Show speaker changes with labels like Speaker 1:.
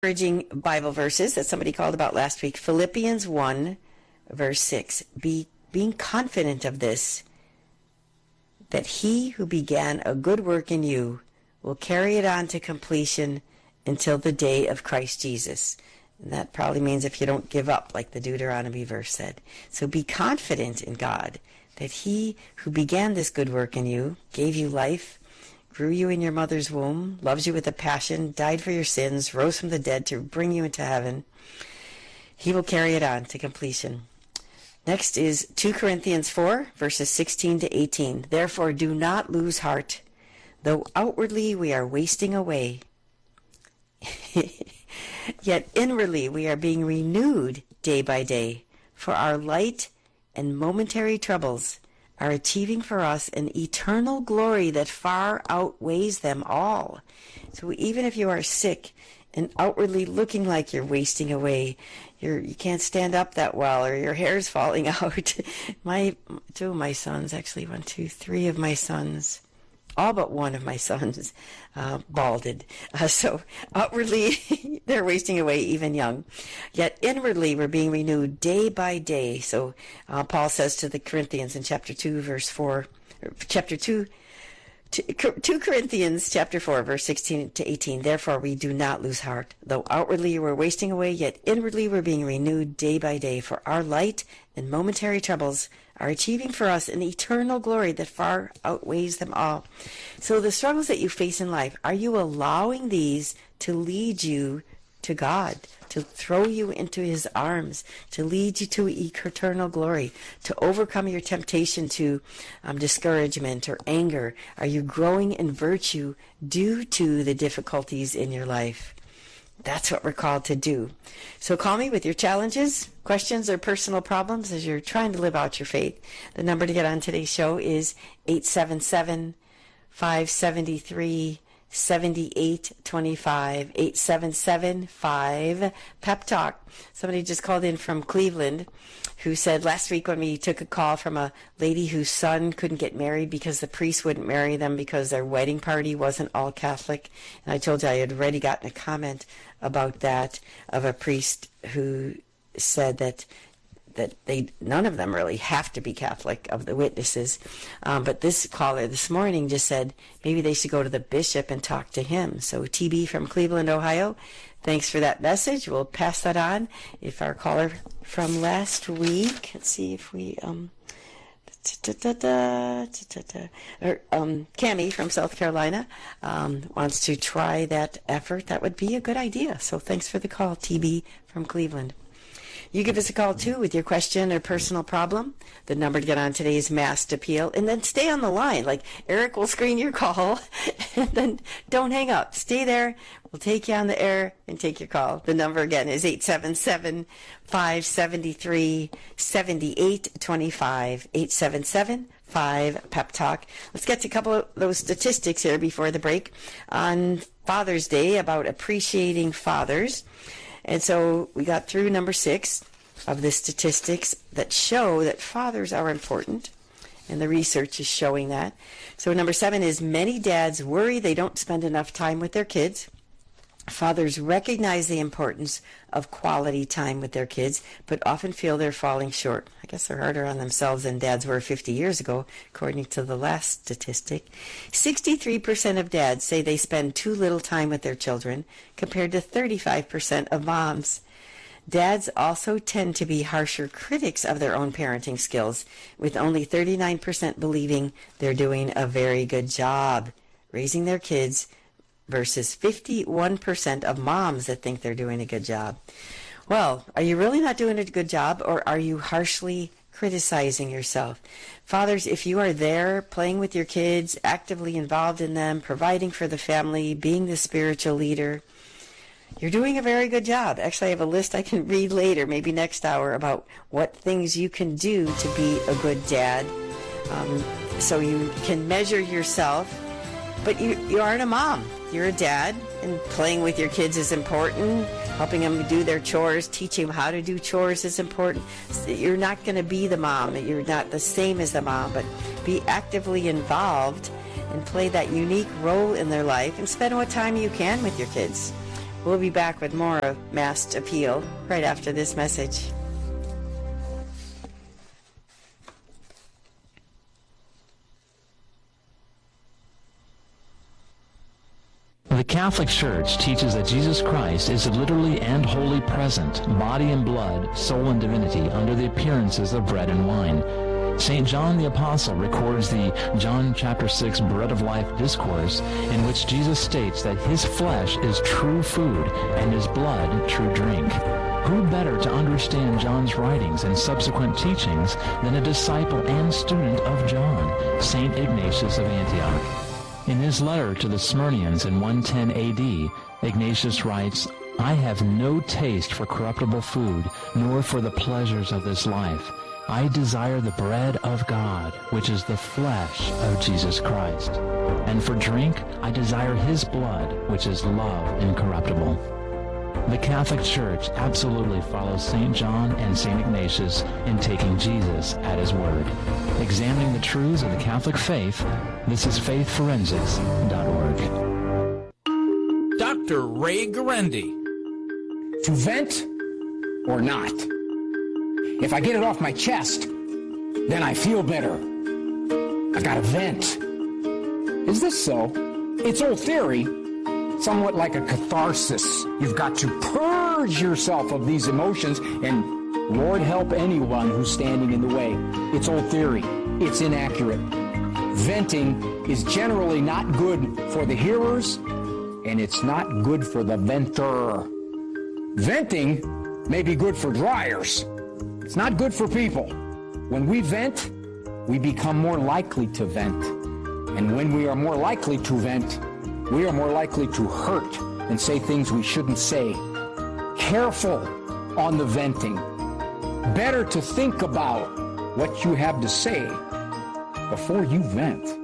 Speaker 1: Encouraging Bible verses that somebody called about last week. Philippians 1, verse 6. Being confident of this, that he who began a good work in you will carry it on to completion until the day of Christ Jesus. And that probably means if you don't give up, like the Deuteronomy verse said. So be confident in God, that he who began this good work in you, gave you life, grew you in your mother's womb, loves you with a passion, died for your sins, rose from the dead to bring you into heaven. He will carry it on to completion. Next is 2 Corinthians 4, verses 16 to 18. Therefore do not lose heart, though outwardly we are wasting away. Yet inwardly we are being renewed day by day, for our light and momentary troubles are achieving for us an eternal glory that far outweighs them all. So even if you are sick and outwardly looking like you're wasting away, you can't stand up that well, or your hair's falling out. Two of my sons, actually three of my sons, all but one of my sons, balded. So outwardly, they're wasting away even young. Yet inwardly, we're being renewed day by day. So Paul says to the Corinthians in chapter 2, verse 4, chapter 2 Corinthians chapter 4, verse 16 to 18. Therefore, we do not lose heart. Though outwardly we're wasting away, yet inwardly we're being renewed day by day. For our light and momentary troubles are achieving for us an eternal glory that far outweighs them all. So the struggles that you face in life, are you allowing these to lead you to God, to throw you into his arms, to lead you to eternal glory, to overcome your temptation to discouragement or anger? Are you growing in virtue due to the difficulties in your life? That's what we're called to do. So call me with your challenges, questions, or personal problems as you're trying to live out your faith. The number to get on today's show is 877-573 7825, 877-5 Pep Talk. Somebody just called in from Cleveland who said last week when we took a call from a lady whose son couldn't get married because the priest wouldn't marry them because their wedding party wasn't all Catholic. And I told you I had already gotten a comment about that of a priest who said that none of them really have to be Catholic of the witnesses. But this caller this morning just said maybe they should go to the bishop and talk to him. So TB from Cleveland, Ohio, thanks for that message. We'll pass that on. If our caller from last week, let's see if we, Cammie from South Carolina wants to try that effort, that would be a good idea. So thanks for the call, TB from Cleveland. You give us a call, too, with your question or personal problem. The number to get on today is Masked Appeal. And then stay on the line. Like, Eric will screen your call. And then don't hang up. Stay there. We'll take you on the air and take your call. The number, again, is 877-573-7825. 877-5 Pep Talk. Let's get to a couple of those statistics here before the break. On Father's Day, about appreciating fathers. And so we got through number 6 of the statistics that show that fathers are important, and the research is showing that. So number 7 is many dads worry they don't spend enough time with their kids. Fathers recognize the importance of quality time with their kids, but often feel they're falling short. I guess they're harder on themselves than dads were 50 years ago, according to the last statistic. 63% of dads say they spend too little time with their children, compared to 35% of moms. Dads also tend to be harsher critics of their own parenting skills, with only 39% believing they're doing a very good job raising their kids, versus 51% of moms that think they're doing a good job. Well, are you really not doing a good job, or are you harshly criticizing yourself? Fathers, if you are there playing with your kids, actively involved in them, providing for the family, being the spiritual leader, you're doing a very good job. Actually, I have a list I can read later, maybe next hour, about what things you can do to be a good dad. So you can measure yourself, but you aren't a mom. You're a dad, and playing with your kids is important. Helping them do their chores, teaching them how to do chores is important. You're not going to be the mom. You're not the same as the mom, but be actively involved and play that unique role in their life, and spend what time you can with your kids. We'll be back with more of Mass Appeal right after this message.
Speaker 2: The Catholic Church teaches that Jesus Christ is literally and wholly present, body and blood, soul and divinity, under the appearances of bread and wine. St. John the Apostle records the John chapter 6 Bread of Life discourse, in which Jesus states that his flesh is true food and his blood true drink. Who better to understand John's writings and subsequent teachings than a disciple and student of John, St. Ignatius of Antioch? In his letter to the Smyrnians in 110 AD, Ignatius writes, "I have no taste for corruptible food, nor for the pleasures of this life. I desire the bread of God, which is the flesh of Jesus Christ. And for drink, I desire his blood, which is love incorruptible." The Catholic Church absolutely follows St. John and St. Ignatius in taking Jesus at his word. Examining the truths of the Catholic faith, this is faithforensics.org.
Speaker 3: Dr. Ray Guarendi.
Speaker 4: To vent or not? If I get it off my chest, then I feel better. I've got to vent. Is this so? It's old theory. Somewhat like a catharsis. You've got to purge yourself of these emotions, and Lord help anyone who's standing in the way. It's old theory. It's inaccurate. Venting is generally not good for the hearers, and it's not good for the venter. Venting may be good for dryers. It's not good for people. When we vent, we become more likely to vent. And when we are more likely to vent, we are more likely to hurt and say things we shouldn't say. Careful on the venting. Better to think about what you have to say before you vent.